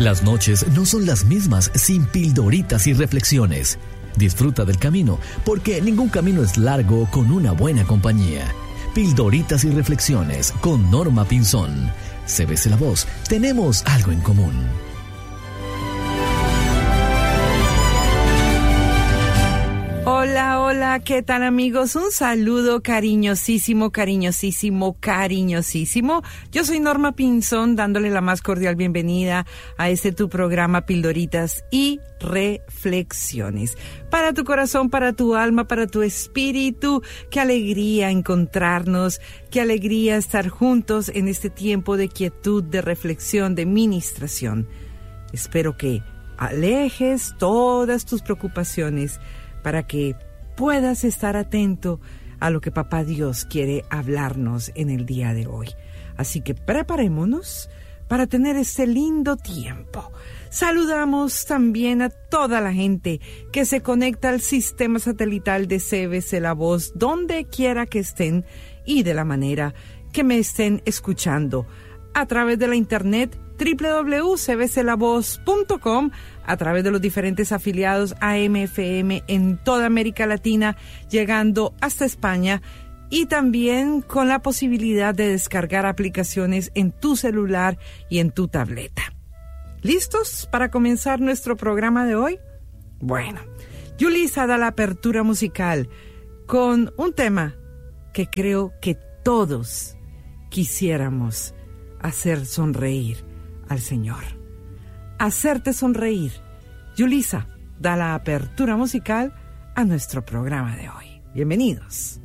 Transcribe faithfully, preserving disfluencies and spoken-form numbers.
Las noches no son las mismas sin pildoritas y reflexiones. Disfruta del camino, porque ningún camino es largo con una buena compañía. Pildoritas y reflexiones con Norma Pinzón. C B C La Voz, tenemos algo en común. Hola, hola, ¿qué tal amigos? Un saludo cariñosísimo, cariñosísimo, cariñosísimo. Yo soy Norma Pinzón, dándole la más cordial bienvenida a este tu programa Pildoritas y Reflexiones. Para tu corazón, para tu alma, para tu espíritu, qué alegría encontrarnos, qué alegría estar juntos en este tiempo de quietud, de reflexión, de ministración. Espero que alejes todas tus preocupaciones para que puedas estar atento a lo que Papá Dios quiere hablarnos en el día de hoy. Así que preparémonos para tener este lindo tiempo. Saludamos también a toda la gente que se conecta al sistema satelital de C B C La Voz, donde quiera que estén y de la manera que me estén escuchando, a través de la internet doble u doble u doble u punto c b c la voz punto com, a través de los diferentes afiliados A M F M en toda América Latina, llegando hasta España, y también con la posibilidad de descargar aplicaciones en tu celular y en tu tableta. ¿Listos para comenzar nuestro programa de hoy? Bueno, Yulisa da la apertura musical con un tema que creo que todos quisiéramos hacer sonreír al Señor. Hacerte sonreír. Yulisa da la apertura musical a nuestro programa de hoy. Bienvenidos.